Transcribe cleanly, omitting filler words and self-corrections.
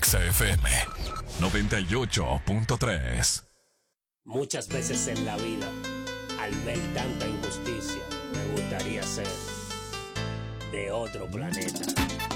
Exa FM 98.3. Muchas veces en la vida, al ver tanta injusticia, me gustaría ser de otro planeta.